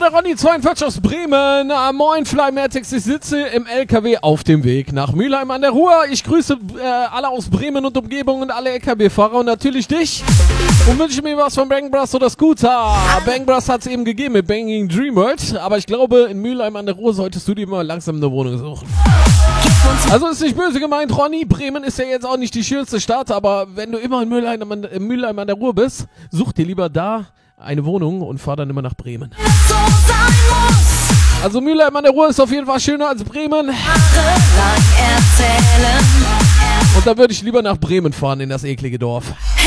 der Ronny 42 aus Bremen. Moin Flymatics, ich sitze im LKW auf dem Weg nach Mülheim an der Ruhr. Ich grüße alle aus Bremen und Umgebung und alle LKW-Fahrer und natürlich dich. Und wünsche mir was von Bang Bros oder Scooter. Bang Bros hat es eben gegeben mit Banging Dream World. Aber ich glaube, in Mülheim an der Ruhr solltest du dir mal langsam eine Wohnung suchen. Also ist nicht böse gemeint, Ronny. Bremen ist ja jetzt auch nicht die schönste Stadt. Aber wenn du immer in Mülheim an der Ruhr bist, such dir lieber da eine Wohnung und fahr dann immer nach Bremen. Also Mülheim an der Ruhr ist auf jeden Fall schöner als Bremen. Und da würde ich lieber nach Bremen fahren, in das eklige Dorf.